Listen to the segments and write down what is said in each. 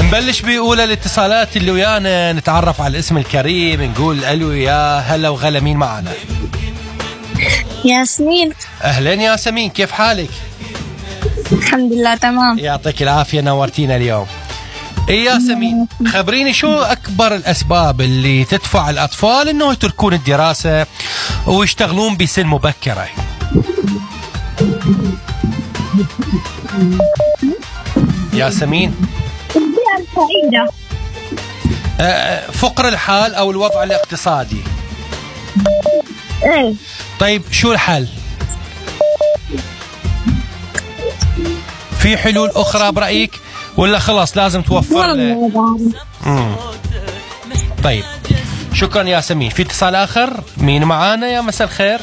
نبلش بأولى الاتصالات اللي ويانا، نتعرف على الاسم الكريم، نقول ألو يا هلا وغلا. مين معنا؟ ياسمين. أهلين ياسمين، كيف حالك؟ الحمد لله تمام. يعطيك العافية، نورتينا اليوم. إيه ياسمين، خبريني شو أكبر الأسباب اللي تدفع الأطفال إنه يتركون الدراسة ويشتغلون بسن مبكرة؟ ياسمين، فقر الحال أو الوضع الاقتصادي؟ ايه. طيب شو الحل؟ في حلول أخرى برأيك ولا خلاص لازم توفر له؟ طيب شكرا ياسمين. في اتصال آخر، مين معانا؟ يا مساء الخير.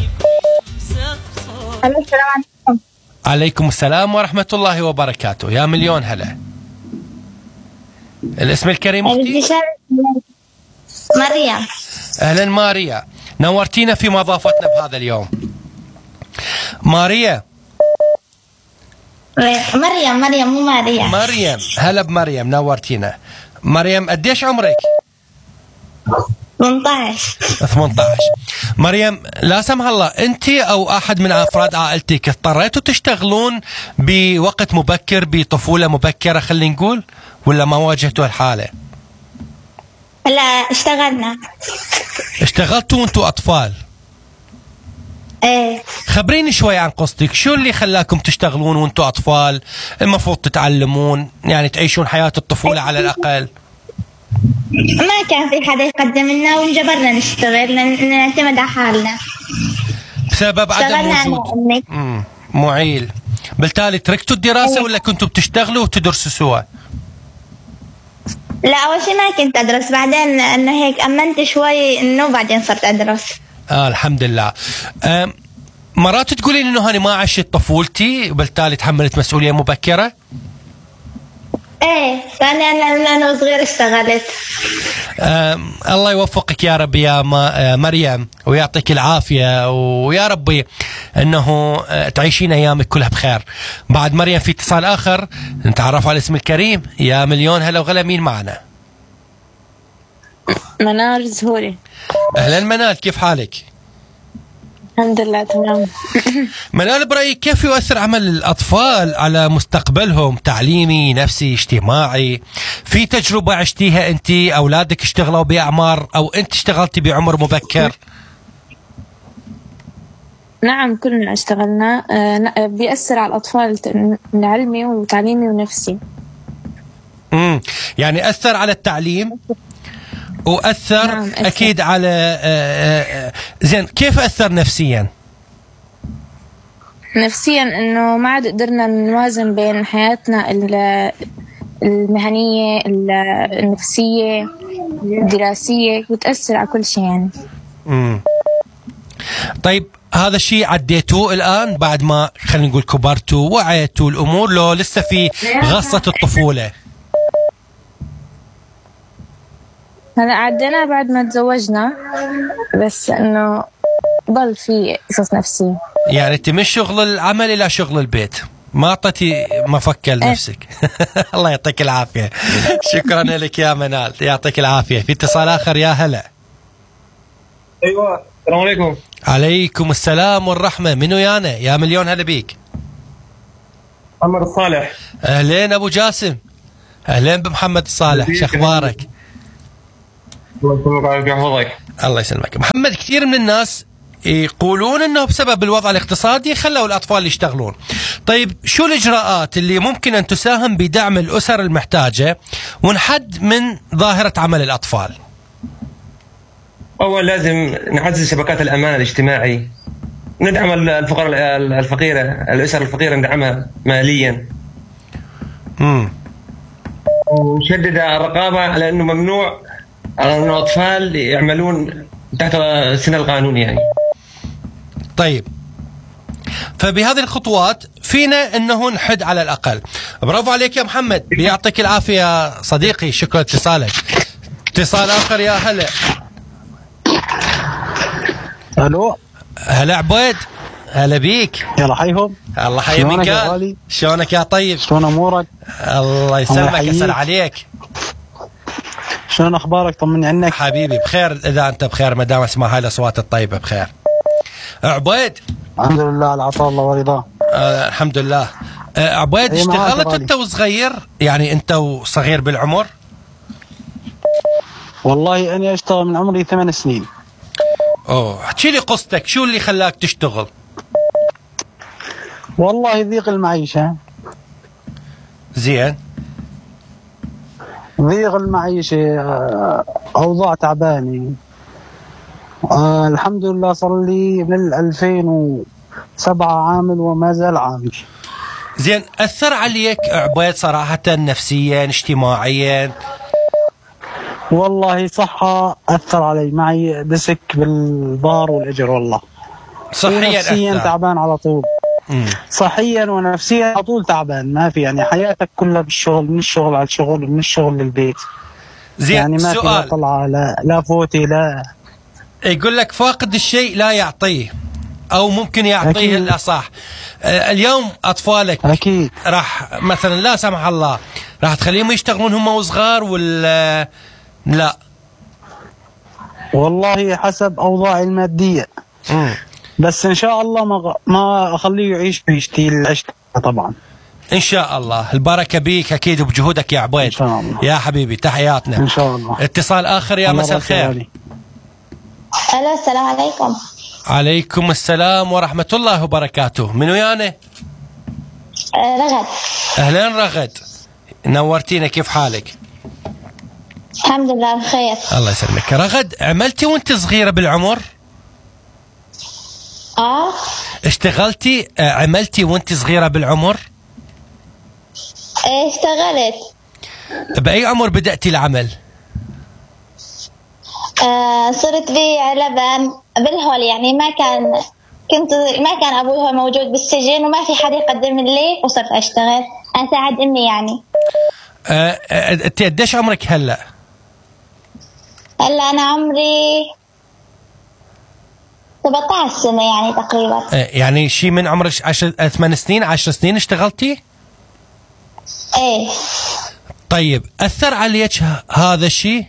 السلام عليكم. عليكم السلام ورحمة الله وبركاته. يا مليون هلا. الاسم الكريم أختي؟ مريم. أهلا ماريا، نورتينا في مضافتنا بهذا اليوم. ماريا. مريم مو ماريا. مريم، هلا بمريم، نورتينا. مريم قديش عمرك؟ 18. 18. مريم، لا سمح الله انت او احد من افراد عائلتك اضطريتوا تشتغلون بوقت مبكر، بطفولة مبكرة خلينا نقول، ولا ما واجهتوا الحالة؟ لا اشتغلنا. اشتغلتوا وانتوا اطفال؟ ايه. خبريني شوي عن قصتك، شو اللي خلاكم تشتغلون وانتوا اطفال؟ المفروض تتعلمون، يعني تعيشون حياة الطفولة على الاقل. ما كان في حدا يقدم لنا وانجبرنا نشتغل، نعتمد على حالنا بسبب عدم وجود معيل. بالتالي تركتوا الدراسة ولا كنتوا بتشتغلوا وتدرسوا سوا؟ لا أول شيء ما كنت أدرس، بعدين إنه هيك أمنت شوي إنه بعدين صرت أدرس. الحمد لله. مرات تقولين إنه أنا ما عشت طفولتي وبالتالي تحملت مسؤولية مبكرة؟ ايه، أنا صغير اشتغلت. الله يوفقك يا رب يا مريم، ويعطيك العافية، ويا ربي أنه تعيشين أيامك كلها بخير. بعد مريم في اتصال آخر، نتعرف على الاسم الكريم. يا مليون هلا وغلا. مين معنا؟ منال زهوري. أهلا منال، كيف حالك؟ الحمد لله تمام. منال، برأيك كيف يؤثر عمل الأطفال على مستقبلهم، تعليمي، نفسي، اجتماعي؟ في تجربة عشتيها أنت؟ أولادك اشتغلوا بأعمار أو أنت اشتغلتي بعمر مبكر؟ نعم كلنا اشتغلنا. بيأثر على الأطفال علمي وتعليمي ونفسي. يعني أثر على التعليم وأثر. نعم أثر. أكيد على زين، كيف أثر نفسيا؟ نفسيا إنه ما عاد قدرنا نوازن بين حياتنا المهنية النفسية الدراسية، وتأثر على كل شيء يعني. طيب هذا الشيء عديتوه الآن بعد ما خلينا نقول كبرتوا وعيتوا الأمور، لو لسه في غصة الطفولة؟ هلا عدينا بعد ما تزوجنا، بس انه ضل في قصص نفسية. يعني انت مش شغل العمل الى شغل البيت، ما اعطيتي مفكة لنفسك. الله يعطيك العافية. شكرا لك يا منال، يعطيك العافية. في اتصال آخر. يا هلا. ايوه السلام عليكم. عليكم السلام والرحمة. منو يانا؟ يا مليون هلا بيك. محمد الصالح. اهلين ابو جاسم. اهلين بمحمد الصالح، شو اخبارك؟ الله يسلمك. محمد، كثير من الناس يقولون انه بسبب الوضع الاقتصادي خلوا الاطفال يشتغلون. طيب شو الاجراءات اللي ممكن ان تساهم بدعم الاسر المحتاجة ونحد من ظاهرة عمل الاطفال؟ اول لازم نعزز شبكات الامان الاجتماعي، ندعم الفقيرة، الاسر الفقيرة ندعمها ماليا. ونشدد الرقابة على انه ممنوع على أن الأطفال يعملون تحت السن القانوني يعني. طيب، فبهذه الخطوات فينا أنه نحد على الأقل. برافو عليك يا محمد، بيعطيك العافية يا صديقي، شكرا لاتصالك. اتصال آخر. يا هلا. ألو. هلا عبيد. هلا بيك. يلا حيهم. الله حي من قال. شلونك يا طيب؟ شلون امورك؟ الله يسلمك يسر عليك. شلون اخبارك؟ طمني عنك حبيبي. بخير اذا انت بخير، ما دام اسمع هاي الاصوات الطيبه بخير. عبيد الحمد لله على عطاء الله ورضاه. الحمد لله. عبيد اشتغلت انت وصغير؟ يعني انت وصغير بالعمر؟ والله اني اشتغل من عمري 8 سنين. اوه احكي لي قصتك، شو اللي خلاك تشتغل؟ والله ضيق المعيشه. زين. ضيق المعيشه، اوضاع تعبانه. الحمد لله صار لي من 2007 عامل وما زال عامل. زين، اثر عليك عبيد صراحه نفسيا اجتماعيا؟ والله صحة أثر علي، معي دسك بالظهر والإجر. والله صحيا نفسيا أثر. تعبان على طول. صحيا ونفسيا على طول تعبان، ما في يعني حياتك كلها بالشغل، من الشغل على الشغل ومن الشغل للبيت. زين، يعني ما سؤال. في طلعة لا فوتي لا. يقول لك فاقد الشيء لا يعطيه، أو ممكن يعطيه أكيد. الأصح. اليوم أطفالك أكيد راح مثلا لا سمح الله راح تخليهم يشتغلون هم وصغار ولا لا؟ والله حسب أوضاعي المادية. بس إن شاء الله ما أخليه يعيش بعيشتي اللي عشتها طبعا. إن شاء الله. البركة بيك أكيد وبجهودك يا عبيد. إن شاء الله يا حبيبي تحياتنا. إن شاء الله. اتصال آخر يا مساء الخير. الو السلام عليكم. عليكم السلام ورحمة الله وبركاته. من ويانا؟ رغد. أهلين رغد، نورتينا، كيف حالك؟ الحمد لله بخير. الله يسلمك. رغد، عملتي وانت صغيرة بالعمر؟ اشتغلتي عملتي وانت صغيرة بالعمر؟ اشتغلت. بأي عمر بدأتي العمل؟ صرت بيع لبن بالهول، يعني ما كان أبوي هو موجود بالسجن وما في حد يقدم لي، وصرت أشتغل أساعد أمي يعني. انت قديش عمرك هلا؟ هلا أنا عمري 17 سنة يعني تقريبا. يعني شيء من عمرك 8 سنين 10 سنين اشتغلتي؟ ايه. طيب أثر عليك هذا الشيء؟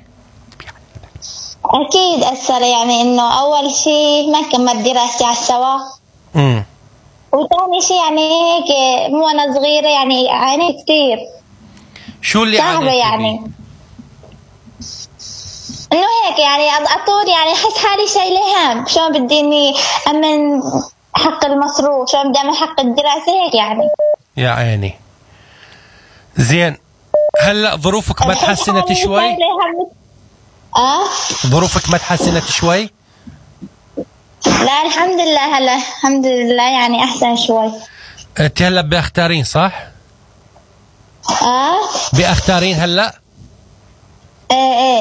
أكيد أثر، يعني إنه أول شيء ما كملت دراستي على السوا. وثاني شيء يعني هيك مو أنا صغيرة يعني عانيت كثير. شو اللي صعبة عانيتي يعني بيه؟ إنه هيك يعني أطول، يعني أحس حالي شايلة هم، شلون بدي إني أمن حق المصروف، شلون بدي أمن حق الدراسة، هيك يعني. يا عيني. زين، هلا ظروفك ما تحسنت شوي؟ ظروفك ما تحسنت شوي؟ لا الحمد لله، هلا الحمد لله يعني أحسن شوي. أنت هلا بأختارين صح؟ بأختارين هلا؟ ايه.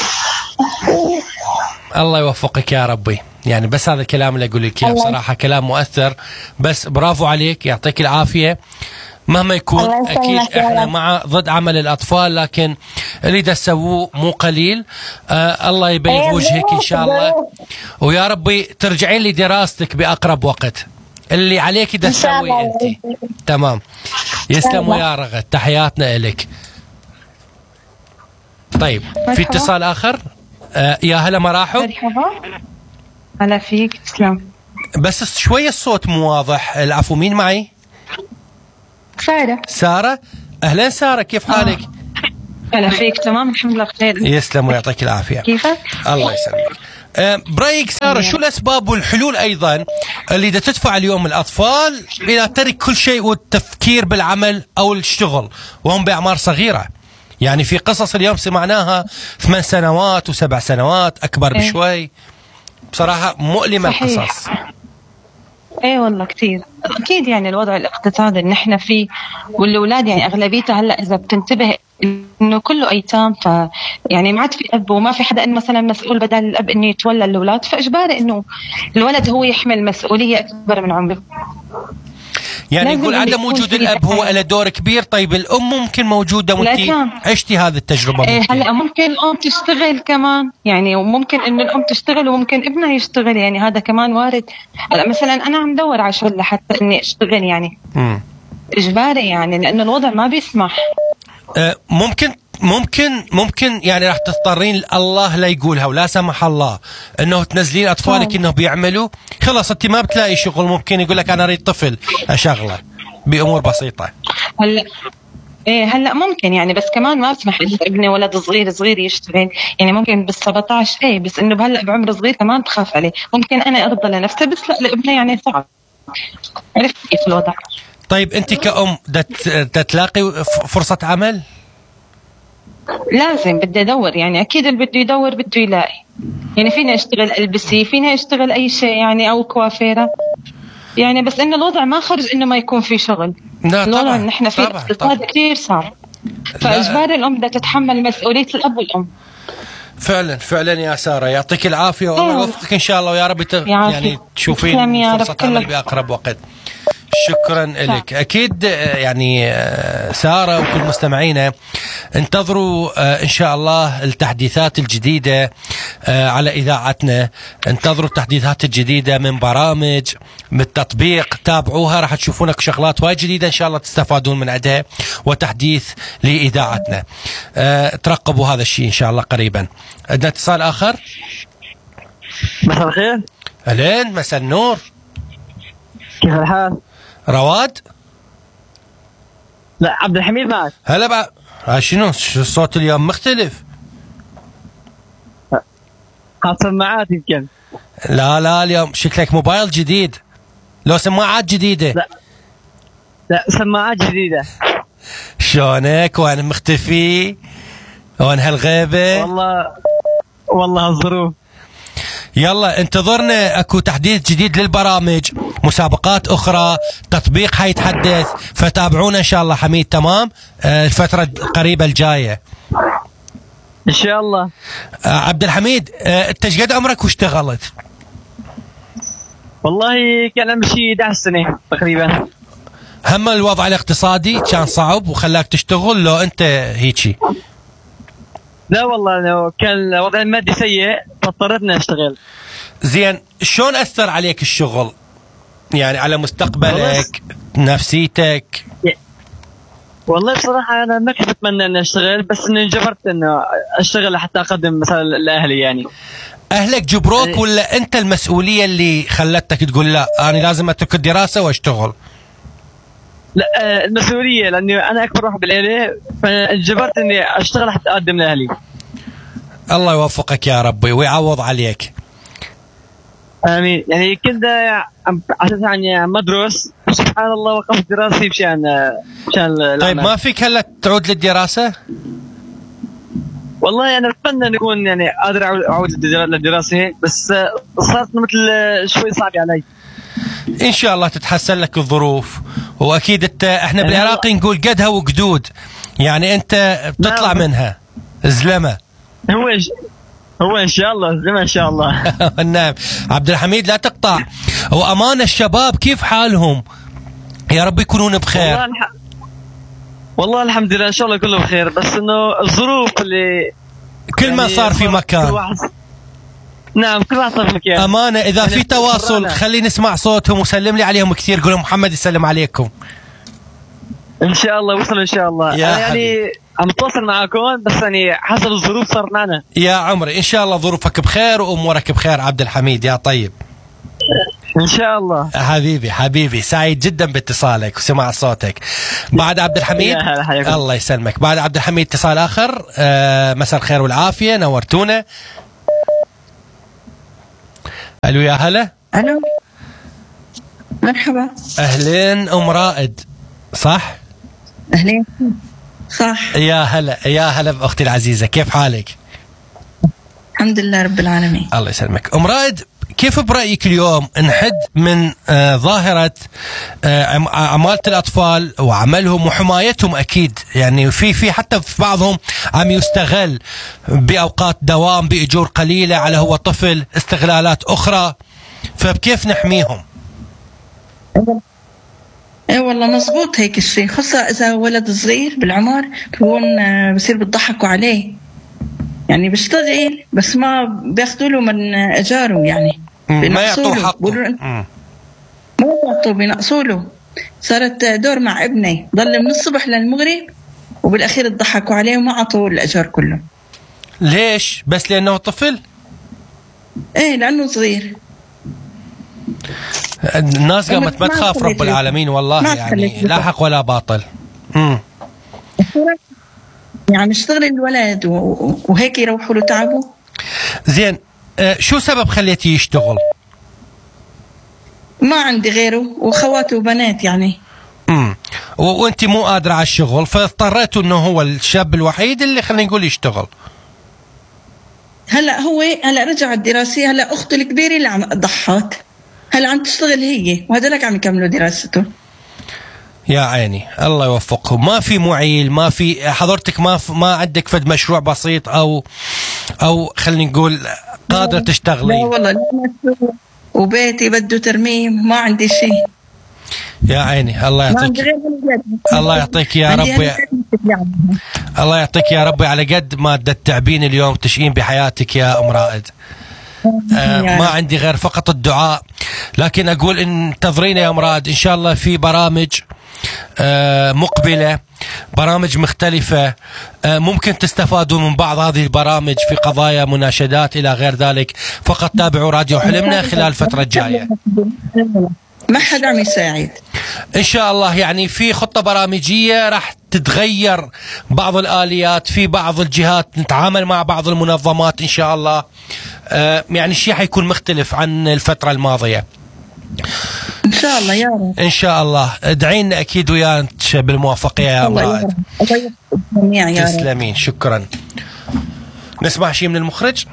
الله يوفقك يا ربي. يعني بس هذا الكلام اللي أقول لك بصراحة كلام مؤثر، بس برافو عليك، يعطيك العافية. مهما يكون أكيد إحنا مع ضد عمل الأطفال، لكن اللي دا تسووه مو قليل. الله يبيض وجهك إن شاء الله، ويا ربي ترجعين لدراستك بأقرب وقت. اللي عليك دا تسوي أنت. تمام. يسلموا يا رغد، تحياتنا إلك. طيب في اتصال آخر. يا هلا مراحب. مرحبا. هلا فيك. تسلم. بس شوية الصوت مو واضح. العفو، مين معي؟ سارة. سارة. أهلا سارة، كيف حالك؟ هلا فيك. تمام الحمد لله بخير. يسلم ويعطيك العافية. كيفك؟ الله يسلمك. برأيك سارة شو الأسباب والحلول أيضا اللي دا تدفع اليوم الأطفال إلى ترك كل شيء والتفكير بالعمل أو الشغل وهم بأعمار صغيرة؟ يعني في قصص اليوم سمعناها 8 سنوات و7 سنوات، أكبر بشوي. بصراحة مؤلمة القصص. ايه والله كثير. اكيد يعني الوضع الاقتصادي اللي نحن فيه، والاولاد يعني اغلبيتها هلا اذا بتنتبه انه كله ايتام، ف يعني ما عاد في اب وما في حدا انه مثلا مسؤول بدل الاب انه يتولى الاولاد، فاجباري انه الولد هو يحمل مسؤوليه اكبر من عمره. يعني لازم يقول اللي عدم يكون وجود في الاب هو دعم. له دور كبير. طيب الام ممكن موجوده وانت لا، عشتي هذه التجربه ممكن. هلا ممكن الام تشتغل كمان يعني، وممكن انه الام تشتغل وممكن ابنها يشتغل يعني، هذا كمان وارد. هلا مثلا انا عم دور على شغل لحتى اني اشتغل يعني اجباري يعني، لانه الوضع ما بيسمح. ممكن يعني راح تضطرين الله لا يقولها ولا سمح الله انه تنزلين اطفالك انه بيعملوا، خلاص انت ما بتلاقي شغل، ممكن يقول لك انا اريد طفل اشغله بامور بسيطه. هلا ممكن يعني، بس كمان ما بسمح لي ابني ولد صغير يشتغل يعني، ممكن بال17 بس انه بهلا بعمر صغير كمان بخاف عليه. ممكن انا ارضى لنفسي بس لا لابني يعني صعب. عرفت كيف الوضع؟ طيب انت كأم تلاقي فرصه عمل؟ لازم بدي ادور يعني، اكيد اللي بده يدور بده يلاقي يعني. فينا اشتغل البسي، فينا اشتغل اي شيء يعني، او كوافيره يعني، بس انه الوضع ما خرج انه ما يكون في شغل. لا الوضع طبعا نحن في اقتصاد كثير صعب، فاجباري الام بدها تتحمل مسؤوليه الاب والام. فعلا يا ساره، يعطيك العافيه والله يوفقك ان شاء الله، ويا رب يعني تشوفين فرصه عمل باقرب وقت. شكرا لك. اكيد يعني ساره وكل مستمعينا انتظروا ان شاء الله التحديثات الجديده على اذاعتنا، انتظروا التحديثات الجديده من برامج، من التطبيق، تابعوها راح تشوفون شغلات وايد جديده ان شاء الله تستفادون من عندها، وتحديث لاذاعتنا. ترقبوا هذا الشيء ان شاء الله قريبا. عندنا اتصال اخر. مساء الخير. اهلين، مساء النور. كيف الحال؟ رواد؟ لا عبد الحميد معك. هلا بقى. شنو الصوت اليوم مختلف؟ قاعد سماعات يمكن. لا اليوم شكلك موبايل جديد، لو سماعات جديدة. لا سماعات جديدة. شلونك؟ وين مختفي؟ وين هالغيبة؟ والله الظروف. يلا انتظرنا، اكو تحديث جديد للبرامج، مسابقات اخرى، تطبيق حيتحدث، فتابعونا ان شاء الله. حميد تمام الفترة القريبة الجاية ان شاء الله. عبد الحميد، انت ايش قد عمرك واشتغلت؟ والله كان امشي 11 سنة تقريبا. هم الوضع الاقتصادي كان صعب وخلاك تشتغل لو انت هيجي؟ لا والله لو كان الوضع المادي سيء فاضطريتنا اشتغل. زين، شلون اثر عليك الشغل؟ يعني على مستقبلك، نفسيتك؟ والله بصراحة أنا ما كنت أتمنى إني أشتغل، بس إني انجبرت إنه أشتغل حتى أقدم مثلا لأهلي يعني. أهلك جبروك ولا أنت المسؤولية اللي خلتك تقول لا أنا لازم أترك الدراسة وأشتغل؟ لا المسؤولية، لأني أنا أكبر واحد بالعيلة فانجبرت إني أشتغل حتى أقدم لأهلي. الله يوفقك يا ربي ويعوض عليك. آمين. يعني كنت عشان يعني مدرس، سبحان الله وقفت دراستي مشان طيب ما فيك هلا تعود للدراسة؟ والله أنا أتمنى أن أكون يعني قادر أعود للدراسة، بس صارت مثل شوي صعب علي. إن شاء الله تتحسن لك الظروف، وأكيد إحنا بالعراق نقول قدها وقدود، يعني أنت بتطلع منها زلمة. هو إن شاء الله زلمة إن شاء الله. نعم. عبد الحميد لا تقطع، وأمانة الشباب كيف حالهم؟ يا رب يكونون بخير. والله الحمد لله إن شاء الله كله بخير، بس إنه الظروف اللي كل ما يعني صار في مكان. نعم كل واحد صار في مكان. أمانة إذا يعني في تواصل خلي نسمع صوتهم وسلم لي عليهم كثير، قول لهم محمد يسلم عليكم. إن شاء الله وصل إن شاء الله. يعني عم تواصل معاكم، بس يعني حسب الظروف صارت معنا. يا عمري إن شاء الله ظروفك بخير وأمورك بخير عبد الحميد يا طيب. إن شاء الله. حبيبي سعيد جدا باتصالك وسمع صوتك. بعد عبد الحميد الله يسلمك. بعد عبد الحميد اتصال آخر. مساء الخير والعافية، نورتونا. ألو يا هلا. ألو مرحبا. أهلين أم رائد صح؟ أهلين صح. يا هلا بأختي العزيزة، كيف حالك؟ الحمد لله رب العالمين. الله يسلمك. أم رائد، كيف برأيك اليوم نحد من ظاهرة عمالة الأطفال وعملهم وحمايتهم؟ أكيد يعني في حتى في بعضهم عم يستغل بأوقات دوام بأجور قليلة على هو طفل، استغلالات أخرى، فكيف نحميهم؟ ايه والله مزبوط هيك الشيء، خاصة إذا ولد صغير بالعمر بكون بصير بتضحكوا عليه، يعني بيشتغل بس ما بياخذوا له من أجاره، يعني ما يعطوه حقه. ما يعطوه، بينقصوا له. صارت دور مع ابني، ضل من الصبح للمغرب وبالأخير تضحكوا عليه وما عطوه الأجار كله. ليش؟ بس لأنه طفل؟ ايه لأنه صغير. الناس قامت ما تخاف رب العالمين والله، يعني لا حق ولا باطل. يعني اشتغل الولد وهيك يروحوا له تعبوا. زين، شو سبب خليتي يشتغل؟ ما عندي غيره وخواته وبنات يعني. وانت مو قادرة على الشغل، فاضطريتوا انه هو الشاب الوحيد اللي خلينا نقول يشتغل. هلا رجع الدراسة، هلا اخته الكبيرة اللي عم ضحت، هلا عم تشتغل هي، وهذولك عم يكملوا دراسته. يا عيني الله يوفقهم. ما في معيل، ما في حضرتك، ما عندك فد مشروع بسيط او خلينا نقول قادرة تشتغلي؟ لا والله، لا مشروع، وبيتي بده ترميم، ما عندي شيء. يا عيني الله يعطيك، الله يعطيك يا ربي، الله يعطيك يا ربي على قد ما تتعبين اليوم تشقين بحياتك يا أم رائد. ما عندي غير فقط الدعاء، لكن أقول انتظرينا يا أم رائد إن شاء الله في برامج مقبلة، برامج مختلفة، ممكن تستفادوا من بعض هذه البرامج في قضايا مناشدات إلى غير ذلك. فقط تابعوا راديو حلمنا خلال الفترة الجاية. ما حدا عم يساعد إن شاء الله، يعني في خطة برامجية راح تتغير بعض الآليات في بعض الجهات، نتعامل مع بعض المنظمات إن شاء الله. يعني الشيء حيكون مختلف عن الفترة الماضية إن شاء الله يا رب. إن شاء الله ادعينا أكيد وياك بالموافقة يا أم رائد. تسلمين، شكرا. نسمع شيء من المخرج.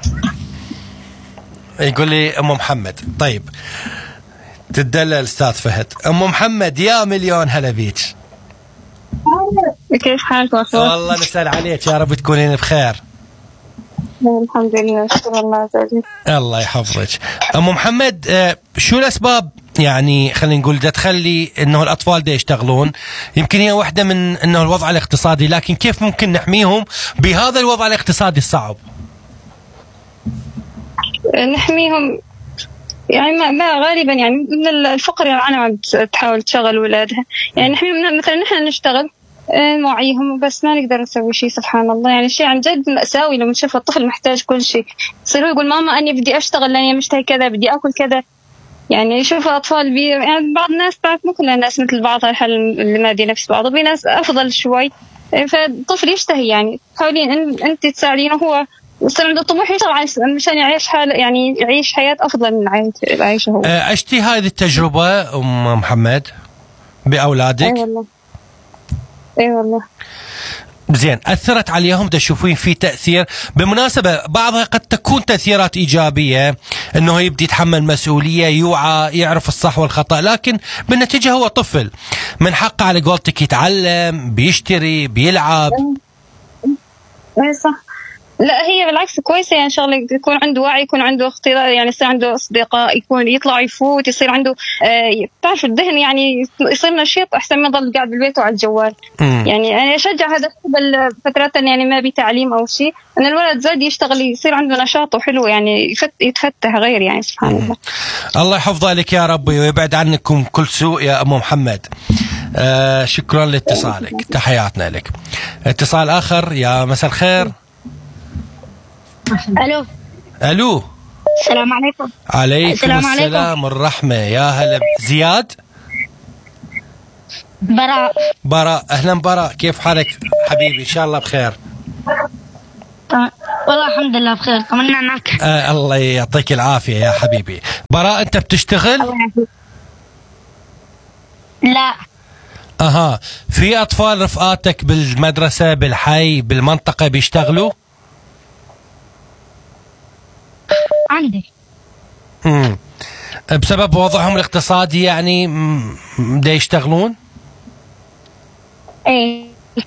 يقول لي أم محمد. طيب تدلل أستاذ فهد. أم محمد يا مليون هلا بيك. كيف حالك أخوي؟ والله نسأل عليك، يا رب تكونين بخير. الحمد لله، شكرا الله عزيز. الله يحفظك. أم محمد، شو الأسباب يعني خلينا نقول تخلي إنه الأطفال دا يشتغلون؟ يمكن هي واحدة من إنه الوضع الاقتصادي، لكن كيف ممكن نحميهم بهذا الوضع الاقتصادي الصعب؟ نحميهم يعني ما غالبا يعني من الفقر، يعني أنا عم تحاول تشغل أولادها، يعني نحميهم مثلا نحن نشتغل نوعيهم بس ما نقدر نسوي شيء. سبحان الله، يعني شيء عن جد مأساوي لما نشوف الطفل محتاج كل شيء، يصير يقول ماما أني بدي أشتغل لأني مشتهي كذا، بدي أكل كذا. يعني يشوف أطفال يعني بعض الناس، بعد مو كل الناس مثل بعض، الحل المادي نفس بعض، وفي ناس أفضل شوي، فالطفل يشتهي. يعني حاولين أنت تساعدينه، هو يصير عنده طموح يشتغل مشان يعيش حاله، يعني يعيش حياة أفضل من عيشه هو. عشتي هذه التجربة أم محمد بأولادك؟ أي والله، أي والله. زين، أثرت عليهم؟ تشوفين في تأثير؟ بالمناسبة بعضها قد تكون تأثيرات إيجابية، أنه يبدي يتحمل مسؤولية، يوعى، يعرف الصح والخطأ، لكن بالنتيجة هو طفل من حقه على قولتك يتعلم، بيشتري، بيلعب. اي صح. لا هي بالعكس كويسة، يعني شغله يكون عنده وعي، يكون عنده اختلاط، يعني يصير عنده أصدقاء، يكون يطلع يفوت، يصير عنده تعرف الذهن، يعني يصير نشيط أحسن ما يضل قاعد بالبيت وعلى الجوال. يعني أنا أشجع هذا فترة يعني ما بتعليم أو شيء، أن الولد زاد يشتغل، يصير عنده نشاط وحلو، يعني يتفتح غير، يعني سبحان الله. الله يحفظه لك يا ربي ويبعد عنكم كل سوء يا أم محمد. شكرا لاتصالك، تحياتنا لك. اتصال آخر. يا مساء الخير. الو الو، السلام عليكم. عليكم السلام والرحمه. يا هلا. زياد؟ براء. اهلا براء، كيف حالك حبيبي؟ ان شاء الله بخير. والله الحمد لله بخير، طمنا عنك. الله يعطيك العافيه يا حبيبي. براء انت بتشتغل؟ لا. اها، في اطفال رفقاتك بالمدرسه بالحي بالمنطقه بيشتغلوا؟ عندي. بسبب وضعهم الاقتصادي يعني دا يشتغلون؟ ايه.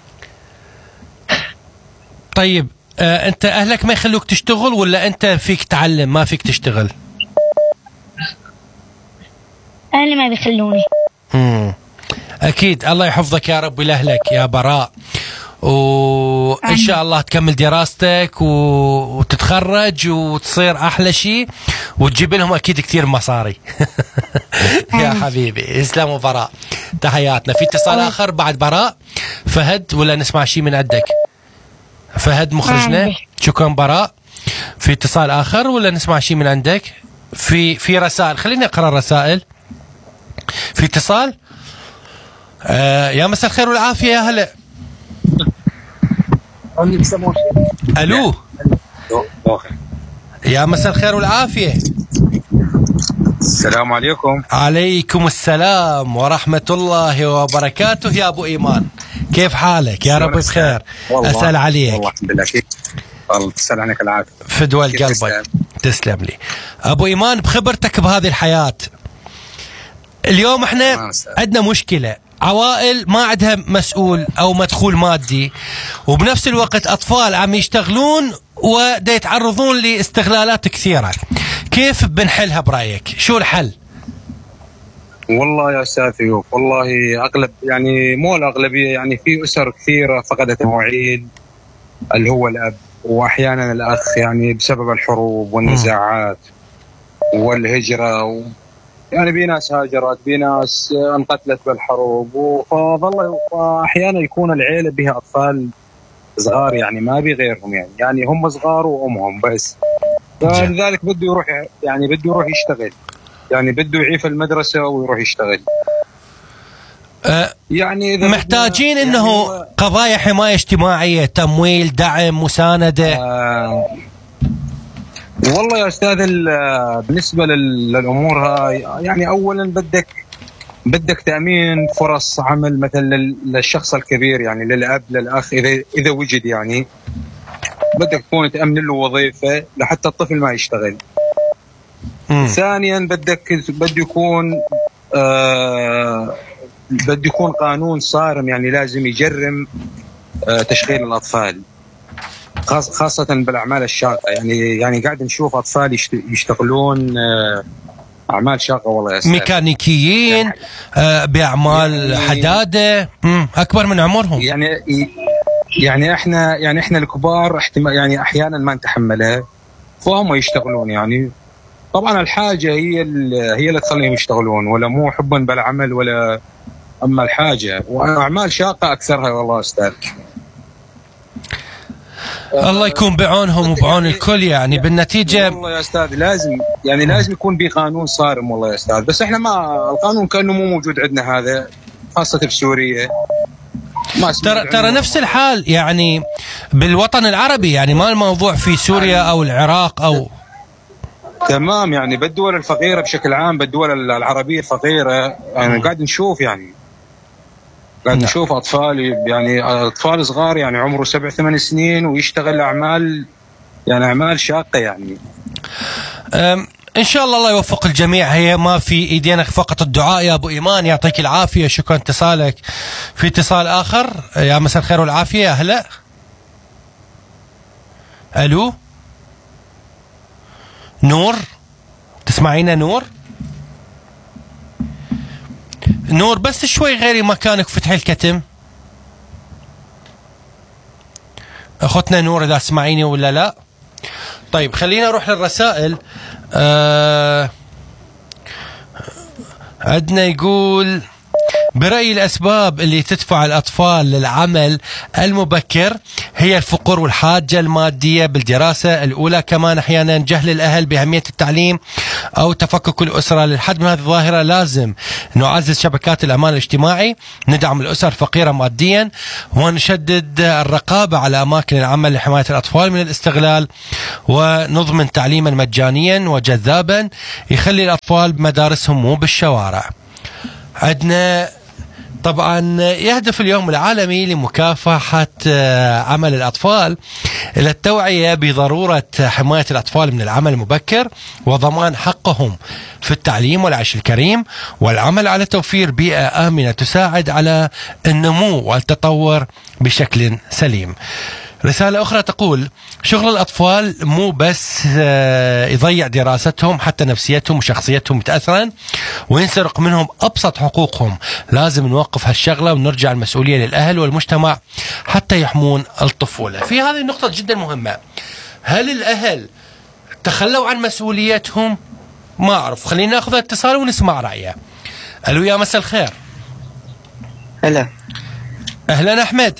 طيب انت اهلك ما يخلوك تشتغل ولا انت فيك تعلم ما فيك تشتغل؟ اهلي ما بيخلوني. أكيد الله يحفظك يا رب ولأهلك يا براء، وإن شاء الله تكمل دراستك وتتخرج وتصير أحلى شيء وتجيب لهم أكيد كثير مصاري. يا حبيبي اسلام براء، تحياتنا. في اتصال آخر بعد براء؟ فهد ولا نسمع شيء من عندك؟ فهد مخرجنا، شكرا براء. في اتصال آخر ولا نسمع شيء من عندك؟ في رسائل، خليني أقرأ الرسائل. في اتصال. يا مساء الخير والعافية، يا هلا. ألو يا مساء الخير والعافية. السلام عليكم. عليكم السلام ورحمة الله وبركاته يا أبو إيمان، كيف حالك؟ يا رب بخير. أسأل عليك. والله الحمد لله. الله تسأل عنك العافية. فدوى قلبك. تسلم لي أبو إيمان. بخبرتك بهذه الحياة اليوم احنا عندنا مشكلة، عوائل ما عندها مسؤول أو مدخول مادي، وبنفس الوقت أطفال عم يشتغلون ودا يتعرضون لاستغلالات كثيرة. كيف بنحلها برأيك؟ شو الحل؟ والله يا أستاذ أيوب، والله أغلب يعني مو الأغلبية، يعني في أسر كثيرة فقدت الموعد اللي هو الأب، وأحيانا الأخ، يعني بسبب الحروب والنزاعات والهجرة يعني في ناس هاجرت، في ناس انقتلت بالحروب، فأحيانا يكون العيلة بها أطفال صغار، يعني ما بغيرهم، يعني هم صغار وأمهم بس. فلذلك بده يروح، يعني بده يروح يشتغل، يعني بده يعيف المدرسة ويروح يشتغل. يعني إذا محتاجين إنه يعني قضايا حماية اجتماعية، تمويل، دعم، مساندة. والله يا أستاذ بالنسبة للأمور هاي، يعني أولا بدك تأمين فرص عمل مثلا للشخص الكبير، يعني للأب للأخ إذا وجد، يعني بدك تكون تأمن له وظيفة لحتى الطفل ما يشتغل. ثانيا بده يكون قانون صارم، يعني لازم يجرم تشغيل الأطفال، خاصة بالأعمال الشاقة. يعني قاعد نشوف أطفال يشتغلون أعمال شاقة والله يا أستاذ، ميكانيكيين بأعمال حدادة أكبر من عمرهم. يعني احنا الكبار يعني أحيانا ما نتحملها، فهم يشتغلون. يعني طبعا الحاجة هي اللي تخليهم يشتغلون، ولا مو حبا بالعمل، ولا أما الحاجة. وأعمال شاقة أكثرها والله أستاذ. الله يكون بعونهم وبعون الكل. يعني بالنتيجة والله يا أستاذ لازم يكون بقانون صارم والله يا أستاذ، بس احنا ما القانون كأنه مو موجود عندنا، هذا خاصة في سوريا. ترى نفس الحال يعني بالوطن العربي، يعني ما الموضوع في سوريا أو العراق أو تمام، يعني بالدول الفقيرة بشكل عام، بالدول العربية الفقيرة، يعني قاعد نشوف نشوف أطفال صغار، يعني عمره 7-8 سنين ويشتغل أعمال شاقة. يعني إن شاء الله يوفق الجميع. هي ما في إيدينا فقط الدعاء يا أبو إيمان، يعطيك العافية. شكرا اتصالك. في اتصال آخر. يا مساء الخير والعافية، يا هلا. ألو نور، تسمعينا نور؟ نور بس شوي غيري مكانك، فتحي الكتم. أخوتنا نور إذا تسمعيني ولا لا. طيب خلينا نروح للرسائل. عندنا يقول برأيي الأسباب اللي تدفع الأطفال للعمل المبكر هي الفقر والحاجة المادية بالدراسة الأولى، كمان أحيانا جهل الأهل بأهمية التعليم أو تفكك الأسرة. للحد من هذه الظاهرة لازم نعزز شبكات الأمان الاجتماعي، ندعم الأسر الفقيرة ماديا، ونشدد الرقابة على أماكن العمل لحماية الأطفال من الاستغلال، ونضمن تعليما مجانيا وجذابا يخلي الأطفال بمدارسهم مو بالشوارع. عندنا طبعا يهدف اليوم العالمي لمكافحة عمل الأطفال إلى التوعية بضرورة حماية الأطفال من العمل المبكر وضمان حقهم في التعليم والعيش الكريم، والعمل على توفير بيئة آمنة تساعد على النمو والتطور بشكل سليم. رسالة أخرى تقول: شغل الأطفال مو بس يضيع دراستهم، حتى نفسيتهم وشخصيتهم متأثرا وينسرق منهم أبسط حقوقهم. لازم نوقف هالشغلة ونرجع المسؤولية للأهل والمجتمع حتى يحمون الطفولة. في هذه النقطة جدا مهمة، هل الأهل تخلوا عن مسؤوليتهم؟ ما أعرف، خلينا ناخذ اتصال ونسمع رأيه. ألو يا مساء الخير. هلا. أهلا أحمد.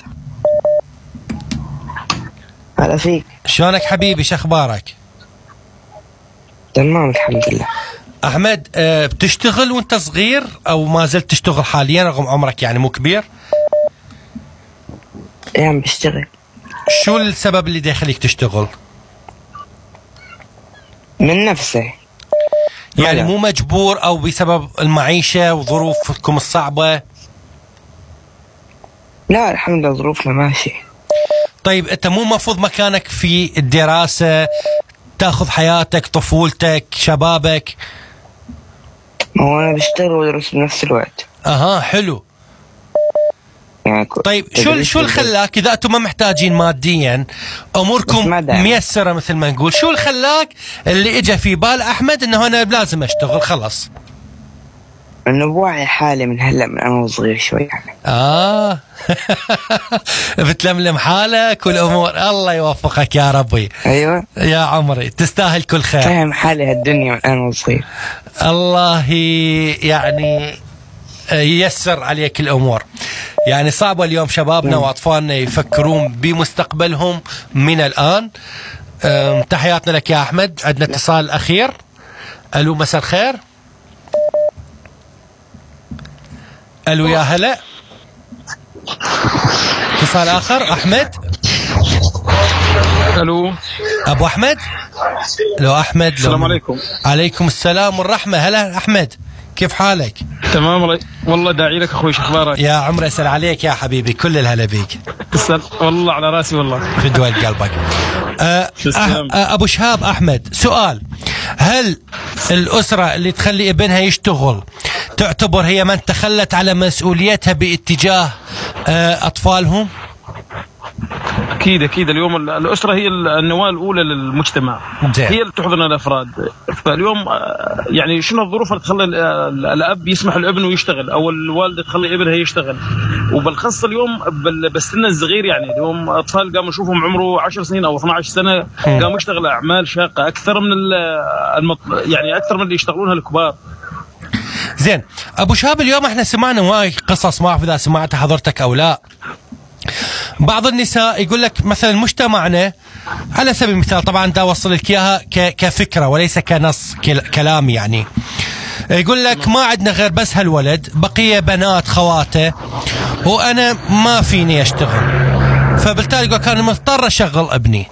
هلا فيك. شلونك حبيبي، شخبارك؟ تمام الحمد لله. أحمد، بتشتغل وانت صغير أو ما زلت تشتغل حاليا رغم عمرك يعني مو كبير؟ يعني بشتغل. شو السبب اللي يخليك تشتغل؟ من نفسه يعني مو مجبور أو بسبب المعيشة وظروفكم الصعبة؟ لا الحمد لله ظروفنا ماشي. طيب أنت مو مفروض مكانك في الدراسة تاخذ حياتك، طفولتك، شبابك؟ ما هو أنا بشتغل وأدرس بنفس الوقت. حلو. يعني طيب شو اللي خلاك إذا أنتم ما محتاجين ماديا، أموركم ميسرة مثل ما نقول، شو اللي خلاك اللي إجا في بال أحمد إنه أنا لازم أشتغل خلص؟ إنه بوعي حالي من هلا من أنا صغير شوي يعني. بتلملم حالك والأمور. الله يوفقك يا ربي. أيوة يا عمري، تستاهل كل خير. فاهم حالي هالدنيا من أنا صغير. الله يعني ييسر عليك الأمور. يعني صعبة اليوم شبابنا وأطفالنا يفكرون بمستقبلهم من الآن. تحياتنا لك يا أحمد. عندنا اتصال أخير. ألو مساء الخير. ألو يا هلا. اتصال آخر. أحمد. ألو أبو أحمد. لو أحمد. السلام عليكم. عليكم السلام والرحمة. هلا أحمد، كيف حالك؟ تمام والله داعي لك أخوي، شخبارك؟ يا عمري أسأل عليك يا حبيبي، كل الهلا بيك. والله على راسي والله. في دول قلبك. أبو شهاب أحمد، سؤال: هل الأسرة اللي تخلي ابنها يشتغل تعتبر هي من تخلت على مسؤوليتها باتجاه أطفالهم؟ أكيد اليوم الأسرة هي النواة الأولى للمجتمع. هي اللي تحضن الأفراد. فاليوم يعني شنو الظروف اللي تخلي الأب يسمح لابنه يشتغل أو الوالدة تخلي ابنها يشتغل؟ وبالخص اليوم بالسن الصغير، يعني اليوم أطفال قاموا نشوفهم عمره 10 سنين أو 12 سنة قاموا يشتغل أعمال شاقة أكثر من يعني أكثر من اللي يشتغلونها الكبار. زين أبو شهاب، اليوم احنا سمعنا وايد قصص، ما أعرف إذا سمعتها حضرتك أو لا. بعض النساء يقول لك مثلا مجتمعنا، على سبيل المثال طبعا دا أوصل لك إياها كفكرة وليس كنص كلام، يعني يقول لك ما عندنا غير بس هالولد، بقية بنات خواته وأنا ما فيني أشتغل، فبالتالي يقول كان مضطر أشغل ابني.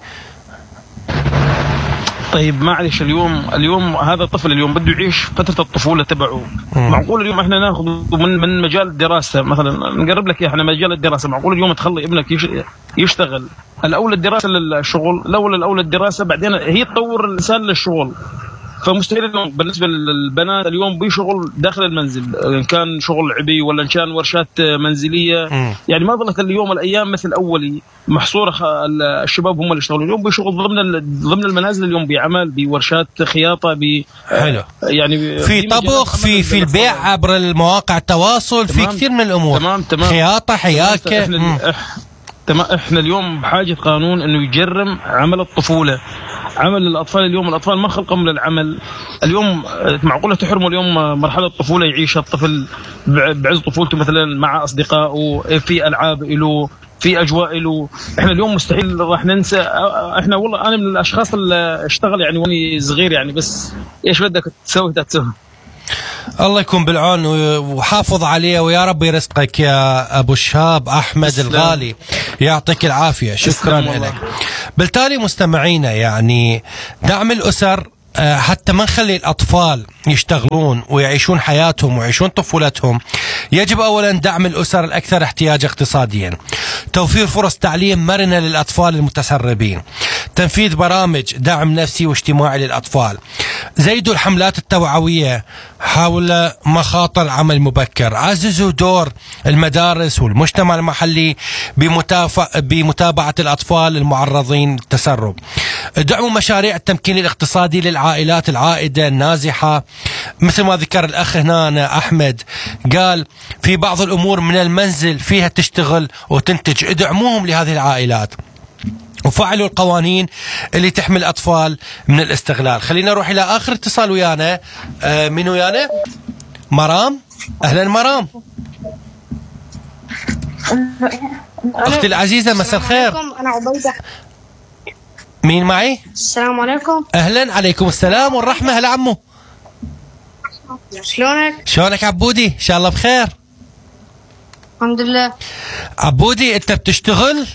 طيب معلش، اليوم هذا الطفل اليوم بده يعيش فترة الطفولة تبعه. معقول اليوم احنا ناخذ من مجال الدراسة مثلا، نقرب لك احنا مجال الدراسة، معقول اليوم تخلي ابنك يشتغل؟ الأولى الدراسة للشغل، الأولى الدراسة، بعدين هي تطور الإنسان للشغل. فمستحيل اليوم بالنسبة للبنات اليوم بيشغل داخل المنزل، إن كان شغل عبي ولا إن كان ورشات منزلية. يعني ما ظلت اليوم الأيام مثل أولي محصورة الشباب هم اللي يشتغلون. اليوم بيشغل ضمن المنازل، اليوم بعمل بورشات خياطة حلو، يعني في طبخ، في البيع عبر المواقع التواصل، في كثير من الأمور. تمام. خياطة، حياكة. تمام. احنا اليوم بحاجة قانون انه يجرم عمل الطفولة، عمل الأطفال. اليوم الأطفال ما خلقهم للعمل. اليوم معقولة تحرموا اليوم مرحلة الطفولة يعيشها الطفل بعز طفولته مثلا مع أصدقائه، في ألعاب له، في أجواء له. احنا اليوم مستحيل راح ننسى. احنا والله أنا من الأشخاص اللي اشتغل يعني واني صغير يعني، بس ايش بدك تسوي تسوي. الله يكون بالعون وحافظ عليه، ويا رب يرزقك يا أبو شهاب أحمد الغالي، يعطيك العافية. شكرا لك. بالتالي مستمعينا، يعني دعم الأسر حتى ما نخلي الأطفال يشتغلون ويعيشون حياتهم ويعيشون طفولتهم، يجب أولا دعم الأسر الأكثر احتياج اقتصاديا، توفير فرص تعليم مرنة للأطفال المتسربين، تنفيذ برامج دعم نفسي واجتماعي للأطفال، زيدوا الحملات التوعوية حول مخاطر عمل مبكر، عززوا دور المدارس والمجتمع المحلي بمتابعة الأطفال المعرضين للتسرب، دعموا مشاريع التمكين الاقتصادي للعائلات العائدة النازحة، مثل ما ذكر الأخ هنا أحمد قال في بعض الأمور من المنزل فيها تشتغل وتنتج، ادعموهم لهذه العائلات، وفعلوا القوانين اللي تحمي الأطفال من الاستغلال. خلينا نروح إلى آخر اتصال ويانا. من ويانا؟ مرام. أهلا مرام. أختي العزيزة مساء الخير. أنا عبيدة. مين معي؟ السلام عليكم. أهلا عليكم السلام والرحمة. هلا عمو. شلونك عبودي؟ إن شاء الله بخير. الحمد لله. عبودي أنت بتشتغل؟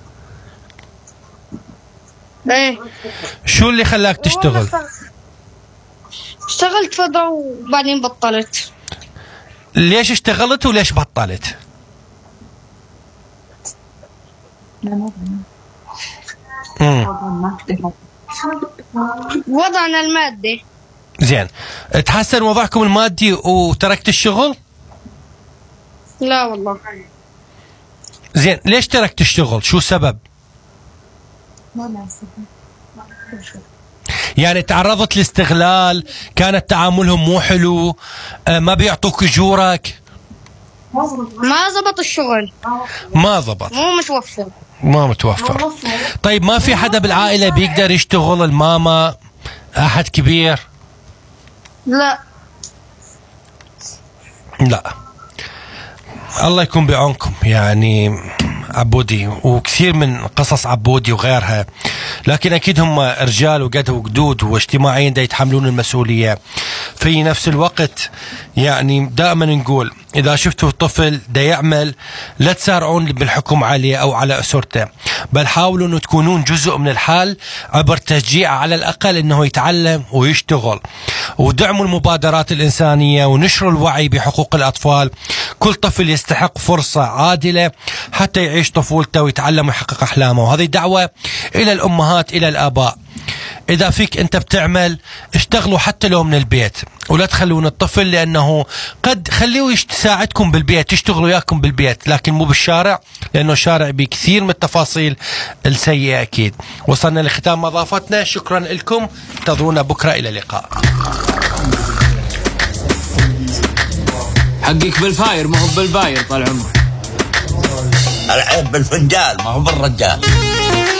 ايه. شو اللي خلاك تشتغل؟ اشتغلت فترة وبعدين بطلت. ليش اشتغلت وليش بطلت؟ وضعنا المادي. زين، تحسن وضعكم المادي وتركت الشغل؟ لا والله. زين، ليش تركت الشغل؟ شو السبب؟ يعني تعرضت لاستغلال، كانت تعاملهم مو حلو، ما بيعطوك اجورك؟ ما زبط الشغل. ما زبط. مو متوفر. طيب ما في حدا بالعائلة بيقدر يشتغل؟ الماما، احد كبير؟ لا. الله يكون بعونكم يعني عبودي، وكثير من قصص عبودي وغيرها، لكن أكيد هم رجال وقد وقدود واجتماعيين دا يتحملون المسؤولية. في نفس الوقت يعني دائما نقول إذا شفتوا طفل دا يعمل لا تسارعون بالحكم عليه أو على أسرته، بل حاولوا أن تكونون جزء من الحل عبر تشجيع على الأقل أنه يتعلم ويشتغل، ودعموا المبادرات الإنسانية ونشروا الوعي بحقوق الأطفال. كل طفل يستحق فرصة عادلة حتى يعيش طفولته ويتعلم ويحقق أحلامه، وهذه دعوة إلى الأمهات إلى الآباء. إذا فيك أنت بتعمل اشتغلوا حتى لو من البيت، ولا تخلون الطفل، لأنه قد خليه يساعدكم بالبيت، يشتغلوا وياكم بالبيت، لكن مو بالشارع، لأنه الشارع بكثير من التفاصيل السيئة. أكيد وصلنا لختام مضافتنا، شكرا لكم، انتظرونا بكرة، إلى اللقاء. حقك بالفاير ما هو بالباير طال عمرك. العيب بالفنجال ما هو بالرجال.